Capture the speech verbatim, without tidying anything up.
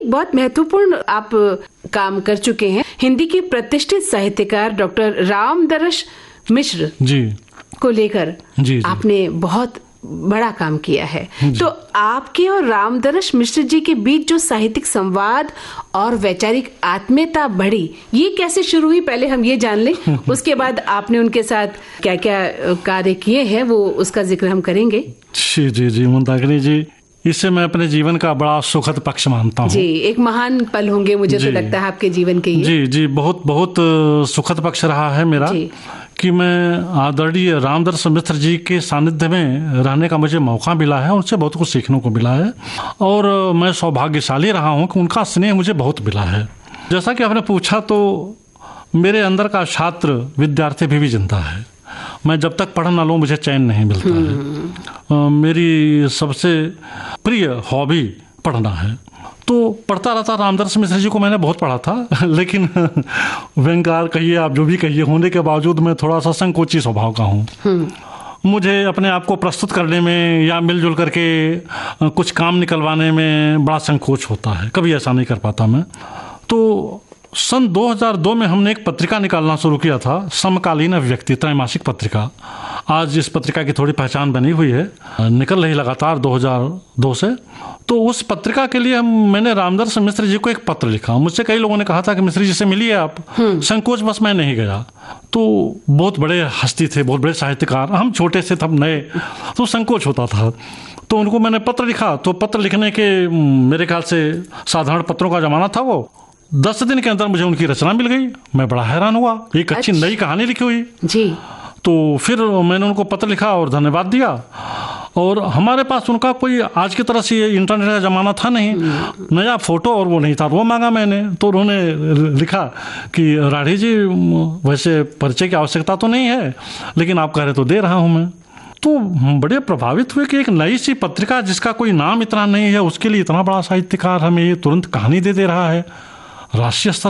बहुत महत्वपूर्ण आप काम कर चुके हैं। हिंदी के प्रतिष्ठित साहित्यकार डॉक्टर रामदरस मिश्र जी को लेकर जी, जी आपने बहुत बड़ा काम किया है। तो आपके और रामदरस मिश्र जी के बीच जो साहित्यिक संवाद और वैचारिक आत्मीयता बढ़ी, ये कैसे शुरू हुई, पहले हम ये जान लें। उसके बाद आपने उनके साथ क्या क्या कार्य किए हैं वो उसका जिक्र हम करेंगे। जी जी जी मंदाकिनी जी, इससे मैं अपने जीवन का बड़ा सुखद पक्ष मानता हूँ। जी, एक महान पल होंगे मुझे तो लगता है आपके जीवन के ये। जी जी बहुत बहुत सुखद पक्ष रहा है मेरा कि मैं आदरणीय रामदरस मिश्र जी के सानिध्य में रहने का मुझे मौका मिला है। उनसे बहुत कुछ सीखने को मिला है और मैं सौभाग्यशाली रहा हूँ कि उनका स्नेह मुझे बहुत मिला है। जैसा कि आपने पूछा तो मेरे अंदर का छात्र विद्यार्थी भी, भी जिंदा है। मैं जब तक पढ़ ना लूँ मुझे चैन नहीं मिलता है। मेरी सबसे प्रिय हॉबी पढ़ना है, तो पढ़ता रहता। रामदरस मिश्र जी को मैंने बहुत पढ़ा था, लेकिन व्यंग्यार कहिए आप जो भी कहिए, होने के बावजूद मैं थोड़ा सा संकोची स्वभाव का हूँ। मुझे अपने आप को प्रस्तुत करने में या मिलजुल करके कुछ काम निकलवाने में बड़ा संकोच होता है, कभी ऐसा नहीं कर पाता मैं। तो सन दो हज़ार दो में हमने एक पत्रिका निकालना शुरू किया था, समकालीन अभिव्यक्ति त्रैमासिक पत्रिका। आज इस पत्रिका की थोड़ी पहचान बनी हुई है, निकल रही लगातार दो हज़ार दो से। तो उस पत्रिका के लिए हम मैंने रामदरस मिश्र जी को एक पत्र लिखा। मुझसे कई लोगों ने कहा था कि मिश्र जी से मिलिए आप, संकोच बस मैं नहीं गया। तो बहुत बड़े हस्ती थे, बहुत बड़े साहित्यकार, हम छोटे से तब नए, तो संकोच होता था। तो उनको मैंने पत्र लिखा। तो पत्र लिखने के मेरे ख्याल से साधारण पत्रों का जमाना था वो, दस दिन के अंदर मुझे उनकी रचना मिल गई। मैं बड़ा हैरान हुआ, एक अच्छी नई कहानी लिखी हुई जी। तो फिर मैंने उनको पत्र लिखा और धन्यवाद दिया। और हमारे पास उनका कोई आज की तरह से इंटरनेट का जमाना था नहीं, नया फोटो और वो नहीं था, वो मांगा मैंने। तो उन्होंने लिखा कि राठी जी वैसे परिचय की आवश्यकता तो नहीं है, लेकिन आप कह रहे तो दे रहा हूँ मैं। तो हम बड़े प्रभावित हुए कि एक नई सी पत्रिका जिसका कोई नाम इतना नहीं है, उसके लिए इतना बड़ा साहित्यकार हमें ये तुरंत कहानी दे दे रहा है। राष्ट्रीय स्तर